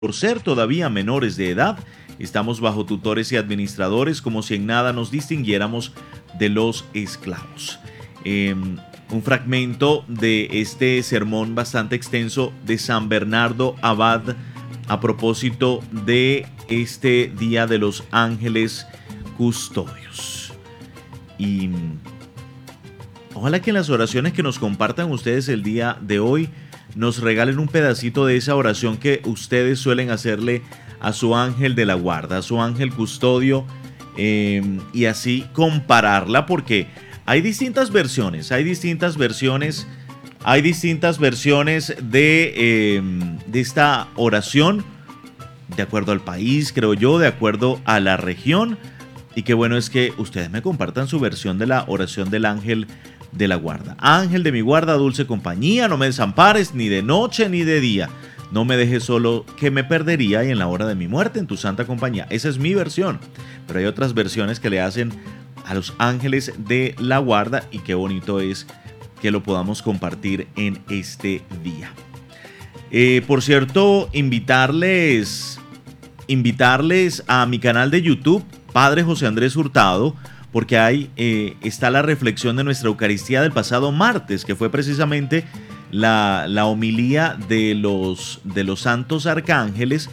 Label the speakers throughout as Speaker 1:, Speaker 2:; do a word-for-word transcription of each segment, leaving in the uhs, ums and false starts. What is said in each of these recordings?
Speaker 1: Por ser todavía menores de edad, estamos bajo tutores y administradores como si en nada nos distinguiéramos de los esclavos. Eh, un fragmento de este sermón bastante extenso de San Bernardo Abad a propósito de este Día de los Ángeles Custodios. Y ojalá que en las oraciones que nos compartan ustedes el día de hoy nos regalen un pedacito de esa oración que ustedes suelen hacerle a su ángel de la guarda, a su ángel custodio, eh, y así compararla, porque hay distintas versiones, hay distintas versiones, hay distintas versiones de, eh, de esta oración, de acuerdo al país, creo yo, de acuerdo a la región, y qué bueno es que ustedes me compartan su versión de la oración del ángel de la guarda. Ángel de mi guarda, dulce compañía, no me desampares ni de noche ni de día. No me dejes solo, que me perdería y en la hora de mi muerte en tu santa compañía. Esa es mi versión, pero hay otras versiones que le hacen a los ángeles de la guarda y qué bonito es que lo podamos compartir en este día. Eh, por cierto, invitarles, invitarles a mi canal de YouTube, Padre José Andrés Hurtado, porque ahí eh, está la reflexión de nuestra Eucaristía del pasado martes, que fue precisamente la, la homilía de los, de los santos arcángeles,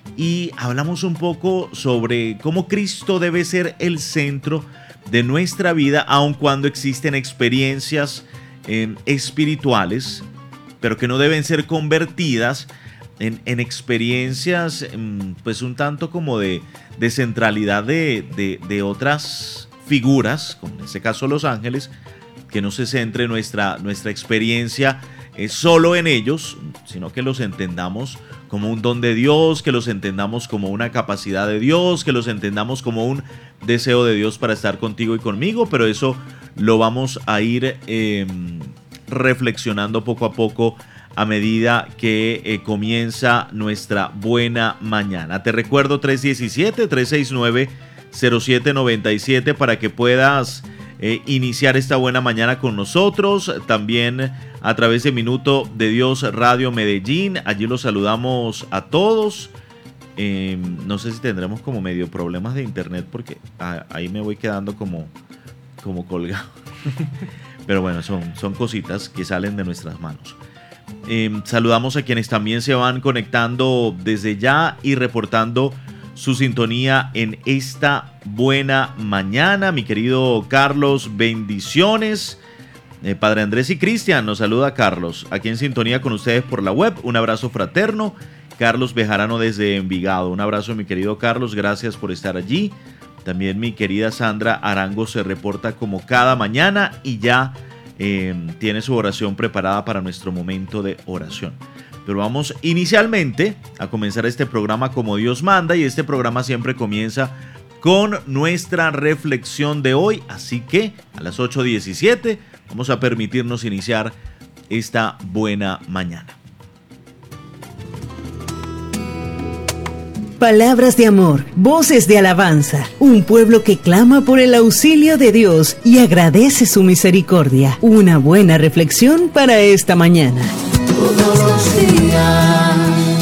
Speaker 1: y hablamos un poco sobre cómo Cristo debe ser el centro de nuestra vida, aun cuando existen experiencias eh, espirituales, pero que no deben ser convertidas en, en experiencias pues un tanto como de, de centralidad de, de, de otras figuras, como en este caso los ángeles, que no se centre nuestra, nuestra experiencia eh, solo en ellos, sino que los entendamos como un don de Dios, que los entendamos como una capacidad de Dios, que los entendamos como un deseo de Dios para estar contigo y conmigo, pero eso lo vamos a ir eh, reflexionando poco a poco a medida que eh, comienza nuestra buena mañana. Te recuerdo tres uno siete, tres seis nueve, cero siete nueve siete para que puedas eh, iniciar esta buena mañana con nosotros. También a través de Minuto de Dios Radio Medellín. Allí los saludamos a todos. Eh, no sé si tendremos como medio problemas de internet porque a, ahí me voy quedando como, como colgado. Pero bueno, son, son cositas que salen de nuestras manos. Eh, saludamos a quienes también se van conectando desde ya y reportando su sintonía en esta buena mañana. Mi querido Carlos, bendiciones. Eh, Padre Andrés y Cristian, nos saluda Carlos, aquí en sintonía con ustedes por la web. Un abrazo fraterno. Carlos Bejarano desde Envigado. Un abrazo, mi querido Carlos, gracias por estar allí. También mi querida Sandra Arango se reporta como cada mañana y ya eh, tiene su oración preparada para nuestro momento de oración. Pero vamos inicialmente a comenzar este programa como Dios manda, y este programa siempre comienza con nuestra reflexión de hoy, así que a las ocho diecisiete vamos a permitirnos iniciar esta buena mañana.
Speaker 2: Palabras de amor, voces de alabanza, un pueblo que clama por el auxilio de Dios y agradece su misericordia. Una buena reflexión para esta mañana. Todos los días.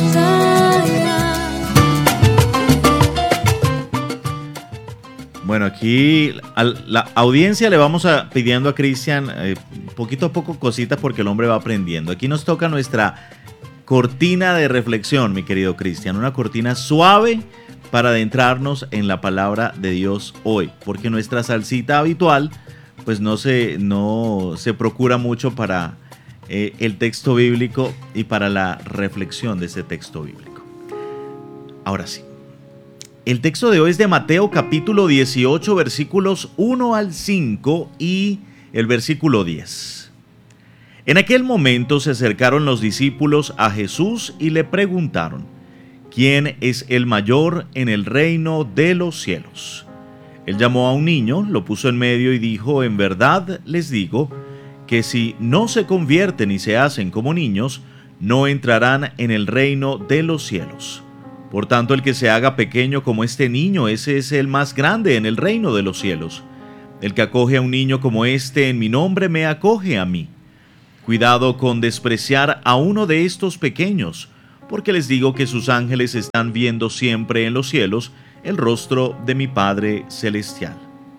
Speaker 1: Bueno, aquí a la audiencia le vamos a, pidiendo a Cristian eh, poquito a poco cositas porque el hombre va aprendiendo. Aquí nos toca nuestra cortina de reflexión, mi querido Cristian, una cortina suave para adentrarnos en la palabra de Dios hoy, porque nuestra salsita habitual pues no se, no se procura mucho para eh, el texto bíblico y para la reflexión de ese texto bíblico. Ahora sí, el texto de hoy es de Mateo capítulo dieciocho, versículos uno al cinco y el versículo diez. En aquel momento se acercaron los discípulos a Jesús y le preguntaron: ¿quién es el mayor en el reino de los cielos? Él llamó a un niño, lo puso en medio y dijo: en verdad les digo que si no se convierten y se hacen como niños, no entrarán en el reino de los cielos. Por tanto, el que se haga pequeño como este niño, ese es el más grande en el reino de los cielos. El que acoge a un niño como este en mi nombre, me acoge a mí. Cuidado con despreciar a uno de estos pequeños, porque les digo que sus ángeles están viendo siempre en los cielos el rostro de mi Padre Celestial.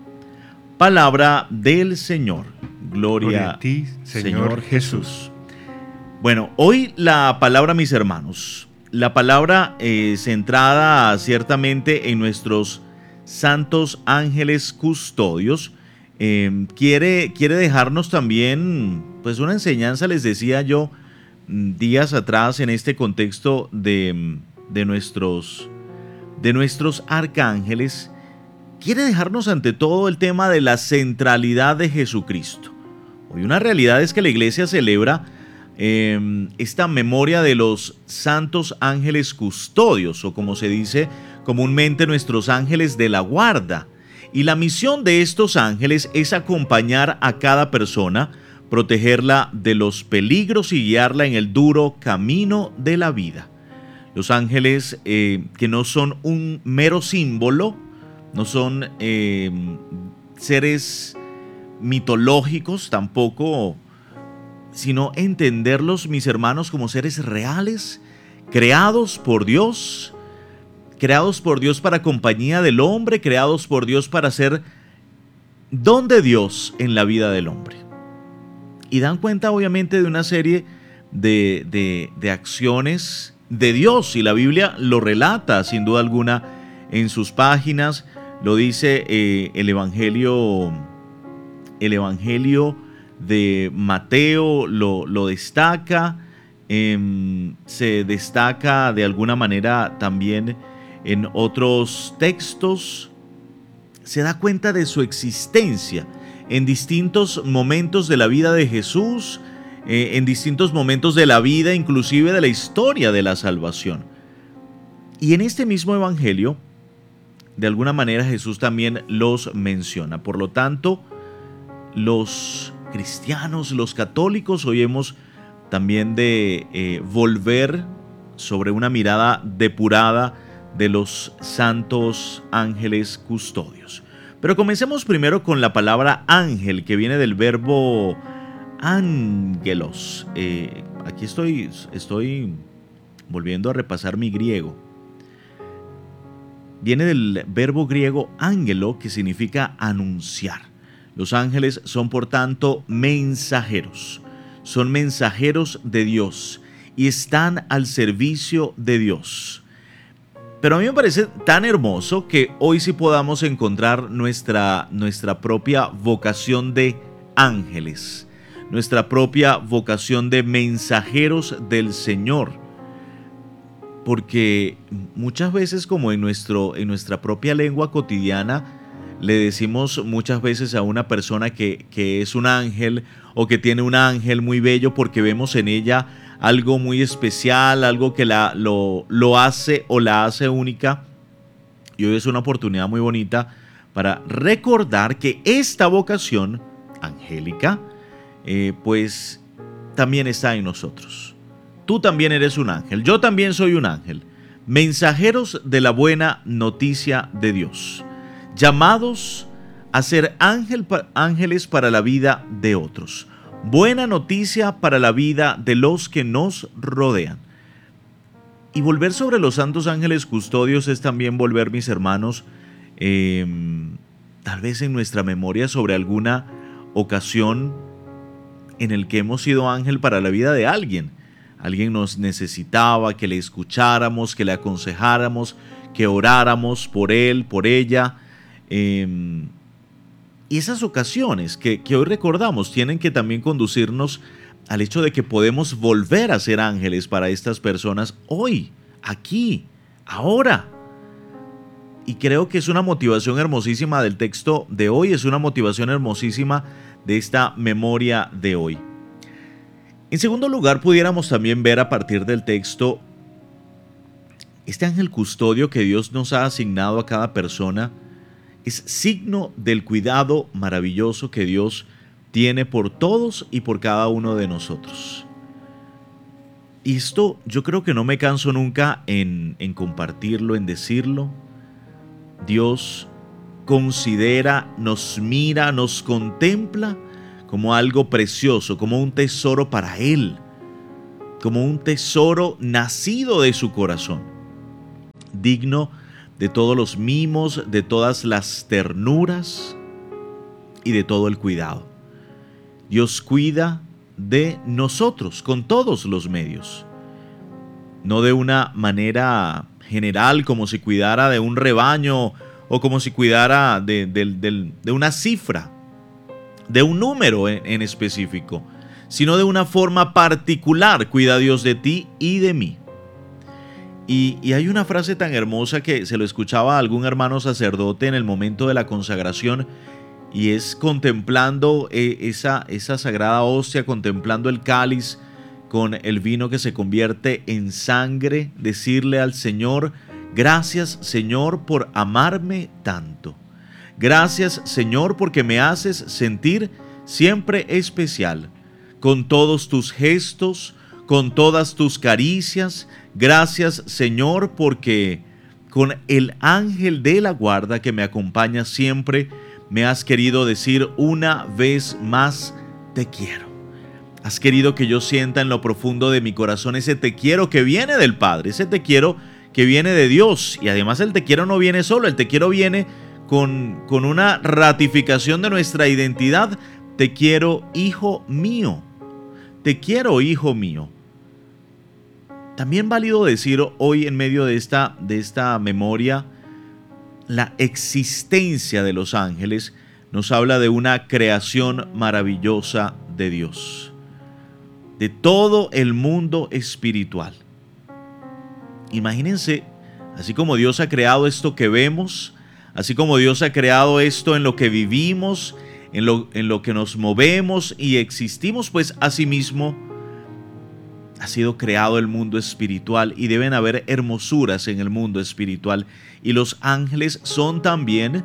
Speaker 1: Palabra del Señor. Gloria, Gloria a ti, Señor, Señor Jesús. Bueno, hoy la palabra, mis hermanos, la palabra eh, centrada ciertamente en nuestros santos ángeles custodios, eh, quiere, quiere dejarnos también pues una enseñanza, les decía yo, días atrás en este contexto de, de, nuestros, de nuestros arcángeles. Quiere dejarnos ante todo el tema de la centralidad de Jesucristo. Hoy una realidad es que la iglesia celebra eh, esta memoria de los santos ángeles custodios, o como se dice comúnmente, nuestros ángeles de la guarda. Y la misión de estos ángeles es acompañar a cada persona, protegerla de los peligros y guiarla en el duro camino de la vida. Los ángeles eh, que no son un mero símbolo, no son eh, seres mitológicos tampoco, sino entenderlos, mis hermanos, como seres reales, creados por Dios, creados por Dios para compañía del hombre, creados por Dios para ser don de Dios en la vida del hombre. Y dan cuenta obviamente de una serie de, de, de acciones de Dios, y la Biblia lo relata sin duda alguna en sus páginas. Lo dice eh, el Evangelio, el Evangelio de Mateo, lo, lo destaca, eh, se destaca de alguna manera también en otros textos. Se da cuenta de su existencia en distintos momentos de la vida de Jesús, eh, en distintos momentos de la vida, inclusive de la historia de la salvación. Y en este mismo evangelio, de alguna manera Jesús también los menciona. Por lo tanto, los cristianos, los católicos, hoy hemos también de eh, volver sobre una mirada depurada de los santos ángeles custodios. Pero comencemos primero con la palabra ángel, que viene del verbo ángelos. Eh, aquí estoy, estoy volviendo a repasar mi griego. Viene del verbo griego ángelo, que significa anunciar. Los ángeles son, por tanto, mensajeros. Son mensajeros de Dios y están al servicio de Dios. Pero a mí me parece tan hermoso que hoy sí podamos encontrar nuestra, nuestra propia vocación de ángeles, nuestra propia vocación de mensajeros del Señor. Porque muchas veces, como en, nuestro, en nuestra propia lengua cotidiana, le decimos muchas veces a una persona que, que es un ángel o que tiene un ángel muy bello porque vemos en ella algo muy especial, algo que la, lo, lo hace o la hace única. Y hoy es una oportunidad muy bonita para recordar que esta vocación angélica eh, pues también está en nosotros. Tú también eres un ángel, yo también soy un ángel, mensajeros de la buena noticia de Dios, llamados a ser ángel, ángeles para la vida de otros. Buena noticia para la vida de los que nos rodean. Y volver sobre los santos ángeles custodios es también volver, mis hermanos, eh, tal vez en nuestra memoria sobre alguna ocasión en el que hemos sido ángel para la vida de alguien. Alguien nos necesitaba, que le escucháramos, que le aconsejáramos, que oráramos por él, por ella. Eh, Y esas ocasiones que, que hoy recordamos tienen que también conducirnos al hecho de que podemos volver a ser ángeles para estas personas hoy, aquí, ahora. Y creo que es una motivación hermosísima del texto de hoy, es una motivación hermosísima de esta memoria de hoy. En segundo lugar, pudiéramos también ver a partir del texto este ángel custodio que Dios nos ha asignado a cada persona. Es signo del cuidado maravilloso que Dios tiene por todos y por cada uno de nosotros. Y esto yo creo que no me canso nunca en, en compartirlo, en decirlo. Dios considera, nos mira, nos contempla como algo precioso, como un tesoro para Él. como un tesoro nacido de su corazón, digno de todos los mimos, de todas las ternuras y de todo el cuidado. Dios cuida de nosotros con todos los medios, no de una manera general como si cuidara de un rebaño o como si cuidara de, de, de, de una cifra, de un número en, en específico, sino de una forma particular cuida Dios de ti y de mí. Y, y hay una frase tan hermosa que se lo escuchaba a algún hermano sacerdote en el momento de la consagración, y es contemplando eh, esa, esa sagrada hostia, contemplando el cáliz con el vino que se convierte en sangre, decirle al Señor: gracias, Señor, por amarme tanto. Gracias, Señor, porque me haces sentir siempre especial, con todos tus gestos, con todas tus caricias. Gracias, Señor, porque con el ángel de la guarda que me acompaña siempre, me has querido decir una vez más: te quiero. Has querido que yo sienta en lo profundo de mi corazón ese te quiero que viene del Padre, ese te quiero que viene de Dios. Y además el te quiero no viene solo, el te quiero viene con, con una ratificación de nuestra identidad. Te quiero, hijo mío. Te quiero, hijo mío. También válido decir hoy, en medio de esta, de esta memoria, la existencia de los ángeles nos habla de una creación maravillosa de Dios, de todo el mundo espiritual. Imagínense, así como Dios ha creado esto que vemos, así como Dios ha creado esto en lo que vivimos, en lo, en lo que nos movemos y existimos, pues asimismo ha sido creado el mundo espiritual, y deben haber hermosuras en el mundo espiritual, y los ángeles son también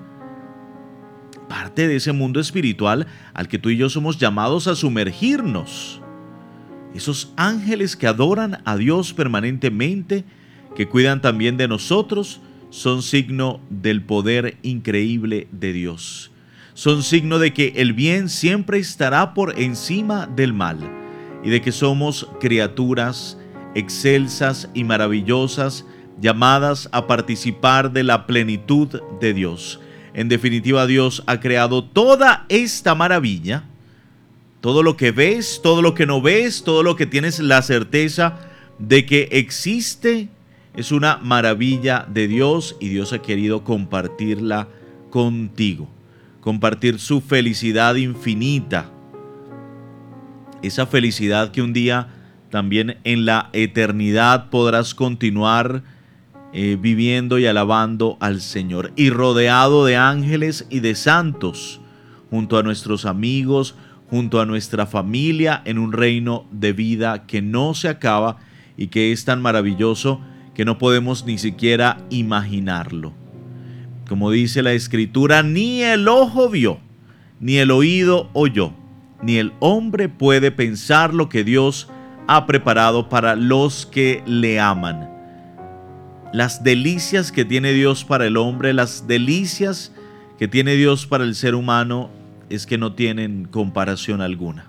Speaker 1: parte de ese mundo espiritual al que tú y yo somos llamados a sumergirnos. Esos ángeles que adoran a Dios permanentemente, que cuidan también de nosotros, son signo del poder increíble de Dios. Son signo de que el bien siempre estará por encima del mal, y de que somos criaturas excelsas y maravillosas, llamadas a participar de la plenitud de Dios. En definitiva, Dios ha creado toda esta maravilla, todo lo que ves, todo lo que no ves, todo lo que tienes la certeza de que existe, es una maravilla de Dios, y Dios ha querido compartirla contigo, compartir su felicidad infinita. Esa felicidad que un día también en la eternidad podrás continuar eh, viviendo y alabando al Señor, y rodeado de ángeles y de santos, junto a nuestros amigos, junto a nuestra familia, en un reino de vida que no se acaba y que es tan maravilloso que no podemos ni siquiera imaginarlo. Como dice la Escritura, ni el ojo vio, ni el oído oyó, ni el hombre puede pensar lo que Dios ha preparado para los que le aman. Las delicias que tiene Dios para el hombre, las delicias que tiene Dios para el ser humano, es que no tienen comparación alguna.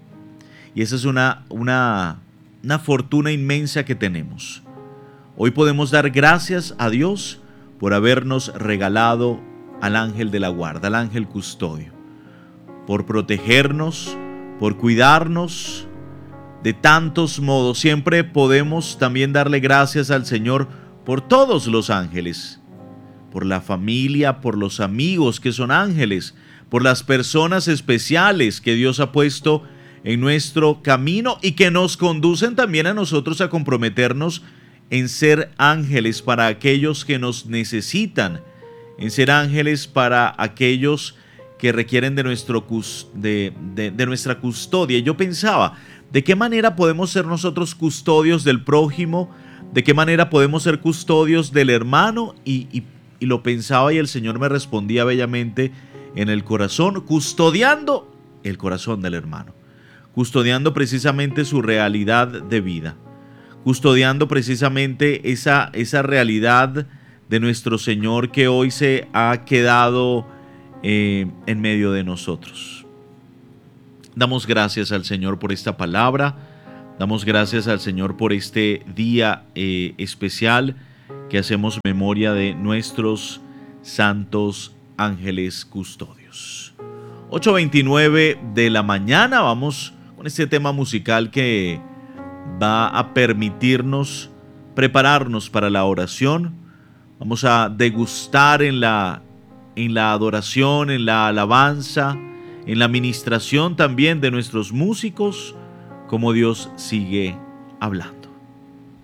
Speaker 1: Y esa es una, una, una fortuna inmensa que tenemos. Hoy podemos dar gracias a Dios por habernos regalado al ángel de la guarda, al ángel custodio, por protegernos, por cuidarnos de tantos modos. Siempre podemos también darle gracias al Señor por todos los ángeles, por la familia, por los amigos que son ángeles, por las personas especiales que Dios ha puesto en nuestro camino y que nos conducen también a nosotros a comprometernos en ser ángeles para aquellos que nos necesitan, en ser ángeles para aquellos que requieren de, nuestro, de, de, de nuestra custodia. Y yo pensaba, ¿de qué manera podemos ser nosotros custodios del prójimo? ¿De qué manera podemos ser custodios del hermano? Y, y, y lo pensaba, y el Señor me respondía bellamente en el corazón, custodiando el corazón del hermano, custodiando precisamente su realidad de vida, custodiando precisamente esa, esa realidad de nuestro Señor que hoy se ha quedado Eh, en medio de nosotros. Damos gracias al Señor por esta palabra, Damos gracias al Señor por este día eh, especial que hacemos memoria de nuestros santos ángeles custodios. ocho veintinueve de la mañana, vamos con este tema musical que va a permitirnos prepararnos para la oración. Vamos a degustar en la, en la adoración, en la alabanza, en la ministración también de nuestros músicos, cómo Dios sigue hablando.